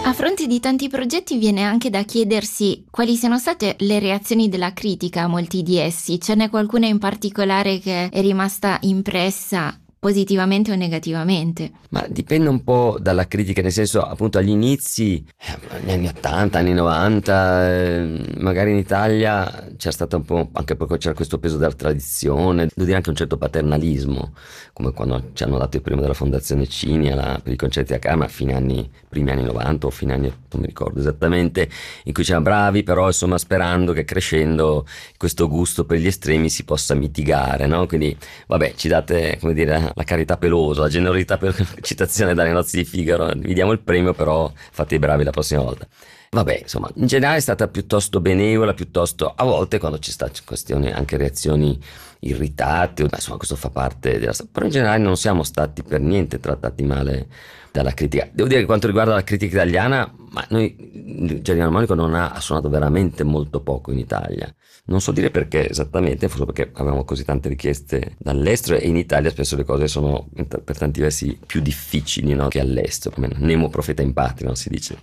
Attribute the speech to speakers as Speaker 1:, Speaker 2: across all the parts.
Speaker 1: A fronte di tanti progetti viene anche da chiedersi quali siano state le reazioni della critica a molti di essi. Ce n'è qualcuna in particolare che è rimasta impressa positivamente o negativamente?
Speaker 2: Ma dipende un po' dalla critica, nel senso, appunto, agli inizi, negli anni 80, anni 90, magari in Italia c'era stato un po', anche perché c'era questo peso della tradizione, devo dire anche un certo paternalismo, come quando ci hanno dato il premio della Fondazione Cinia per i concerti a Camera, primi anni 90 o fine anni, non mi ricordo esattamente, in cui c'erano bravi, però insomma sperando che crescendo questo gusto per gli estremi si possa mitigare, no? Quindi, vabbè, ci date, come dire, la carità pelosa, la generosità per citazione dalle nozze di Figaro, vi diamo il premio, però fate i bravi la prossima volta. Vabbè, insomma, in generale è stata piuttosto benevola, piuttosto, a volte quando ci sta questioni, anche reazioni irritate, ma insomma questo fa parte della storia, però in generale non siamo stati per niente trattati male dalla critica. Devo dire che quanto riguarda la critica italiana, ma noi, il Giardino Armonico non ha suonato veramente molto poco in Italia. Non so dire perché esattamente, forse perché avevamo così tante richieste dall'estero, e in Italia spesso le cose sono per tanti versi più difficili, no, che all'estero, come Nemo profeta in patria, non si dice.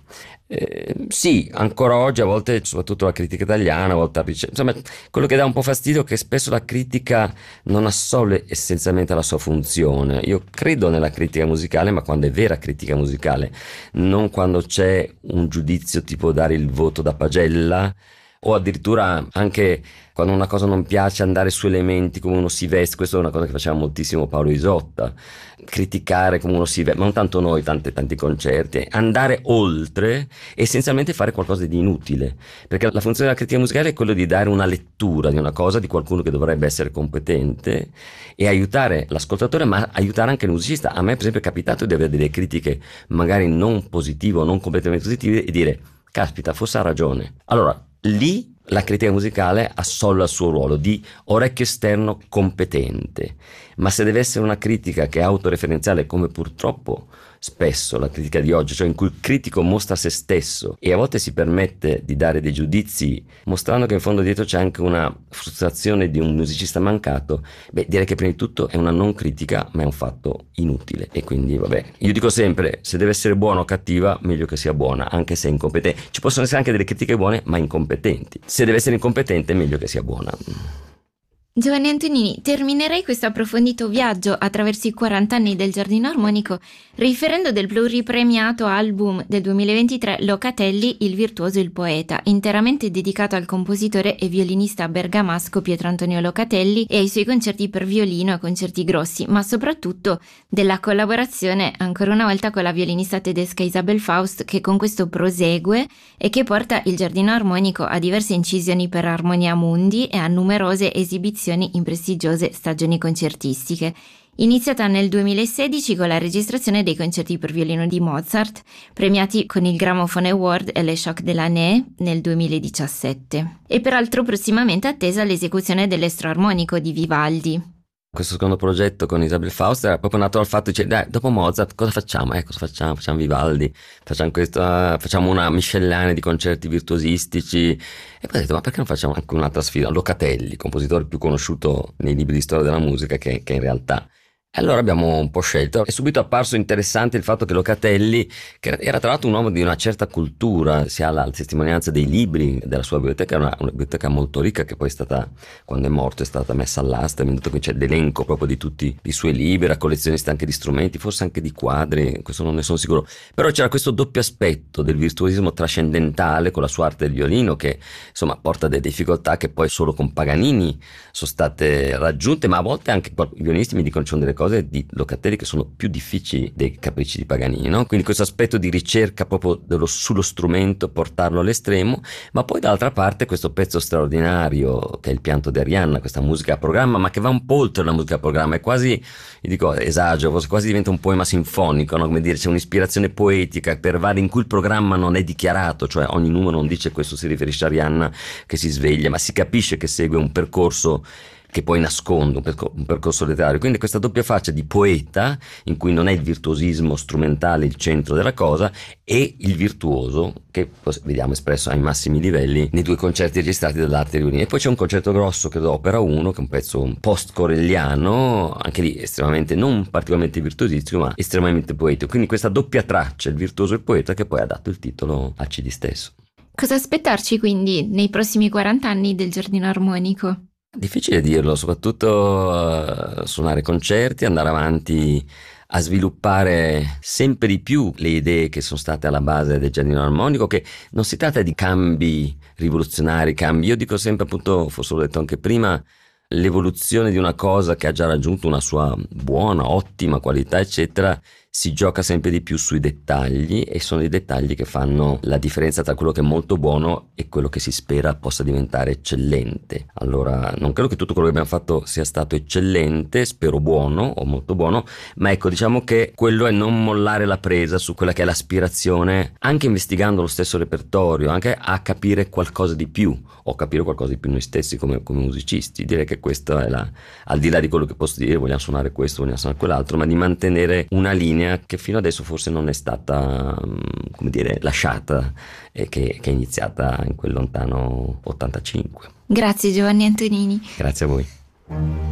Speaker 2: Sì, ancora oggi a volte, soprattutto la critica italiana, a volte insomma, quello che dà un po' fastidio è che spesso la critica non assolve essenzialmente la sua funzione. Io credo nella critica musicale, ma quando è vera critica musicale, non quando c'è un giudizio tipo dare il voto da pagella, o addirittura anche quando una cosa non piace andare su elementi, come uno si veste. Questa è una cosa che faceva moltissimo Paolo Isotta, criticare come uno si veste, ma non tanto noi, tanti concerti, andare oltre, essenzialmente fare qualcosa di inutile, perché la funzione della critica musicale è quella di dare una lettura di una cosa, di qualcuno che dovrebbe essere competente, e aiutare l'ascoltatore, ma aiutare anche il musicista. A me per esempio è capitato di avere delle critiche magari non positive o non completamente positive e dire: caspita, forse ha ragione. Allora lì la critica musicale assolve il suo ruolo di orecchio esterno competente, ma se deve essere una critica che è autoreferenziale, come purtroppo spesso la critica di oggi, cioè in cui il critico mostra se stesso e a volte si permette di dare dei giudizi mostrando che in fondo dietro c'è anche una frustrazione di un musicista mancato, direi che prima di tutto è una non critica, ma è un fatto inutile. E quindi vabbè, io dico sempre, se deve essere buona o cattiva, meglio che sia buona, anche se è incompetente. Ci possono essere anche delle critiche buone ma incompetenti. Se deve essere incompetente, meglio che sia buona.
Speaker 1: Giovanni Antonini, terminerei questo approfondito viaggio attraverso i 40 anni del Giardino Armonico riferendo del pluripremiato album del 2023 Locatelli, il virtuoso e il poeta, interamente dedicato al compositore e violinista bergamasco Pietro Antonio Locatelli e ai suoi concerti per violino e concerti grossi, ma soprattutto della collaborazione ancora una volta con la violinista tedesca Isabel Faust, che con questo prosegue e che porta il Giardino Armonico a diverse incisioni per Armonia Mundi e a numerose esibizioni in prestigiose stagioni concertistiche, iniziata nel 2016 con la registrazione dei concerti per violino di Mozart, premiati con il Gramophone Award e le Choc de l'Année nel 2017, e peraltro prossimamente attesa l'esecuzione dell'Estro-armonico di Vivaldi.
Speaker 2: Questo secondo progetto con Isabel Faust era proprio nato dal fatto di dire: dai, dopo Mozart cosa facciamo? Cosa facciamo? Facciamo Vivaldi, facciamo una miscellanea di concerti virtuosistici. E poi ho detto: ma perché non facciamo anche un'altra sfida? Locatelli, compositore più conosciuto nei libri di storia della musica che in realtà. E allora abbiamo un po' scelto. È subito apparso interessante il fatto che Locatelli, che era tra l'altro un uomo di una certa cultura, si ha la testimonianza dei libri della sua biblioteca, una biblioteca molto ricca, che poi è stata, quando è morto, è stata messa all'asta, qui c'è l'elenco proprio di tutti i suoi libri, era collezionista anche di strumenti, forse anche di quadri, questo non ne sono sicuro. Però c'era questo doppio aspetto del virtuosismo trascendentale con la sua arte del violino, che insomma porta delle difficoltà che poi solo con Paganini sono state raggiunte, ma a volte anche i violinisti mi dicono ci sono delle cose di Locatelli che sono più difficili dei capricci di Paganini, no? Quindi questo aspetto di ricerca proprio sullo strumento, portarlo all'estremo, ma poi dall'altra parte questo pezzo straordinario che è il pianto di Arianna, questa musica a programma, ma che va un po' oltre la musica a programma, è quasi, io dico esagero, quasi diventa un poema sinfonico, no? Come dire, c'è un'ispirazione poetica per vari in cui il programma non è dichiarato, cioè ogni numero non dice questo si riferisce a Arianna che si sveglia, ma si capisce che segue un percorso che poi nasconde un percorso letterario. Quindi questa doppia faccia di poeta, in cui non è il virtuosismo strumentale il centro della cosa, e il virtuoso, che vediamo espresso ai massimi livelli nei due concerti registrati dall'Arte Riunì. E poi c'è un concerto grosso, credo opera 1, che è un pezzo post-corelliano, anche lì estremamente, non particolarmente virtuosistico, ma estremamente poetico. Quindi questa doppia traccia, il virtuoso e il poeta, che poi ha dato il titolo al CD stesso.
Speaker 1: Cosa aspettarci quindi nei prossimi 40 anni del Giardino Armonico?
Speaker 2: Difficile dirlo, soprattutto suonare concerti, andare avanti a sviluppare sempre di più le idee che sono state alla base del Giardino Armonico, che non si tratta di cambi rivoluzionari, io dico sempre, appunto, forse l'ho detto anche prima, l'evoluzione di una cosa che ha già raggiunto una sua buona, ottima qualità, eccetera, si gioca sempre di più sui dettagli, e sono i dettagli che fanno la differenza tra quello che è molto buono e quello che si spera possa diventare eccellente. Allora, non credo che tutto quello che abbiamo fatto sia stato eccellente, spero buono o molto buono, ma ecco, diciamo che quello è non mollare la presa su quella che è l'aspirazione, anche investigando lo stesso repertorio, anche a capire qualcosa di più, o capire qualcosa di più noi stessi come musicisti. Direi che questa è al di là di quello che posso dire, vogliamo suonare questo, vogliamo suonare quell'altro, ma di mantenere una linea che fino adesso forse non è stata, come dire, lasciata, e che è iniziata in quel lontano 85.
Speaker 1: Grazie Giovanni Antonini.
Speaker 2: Grazie a voi.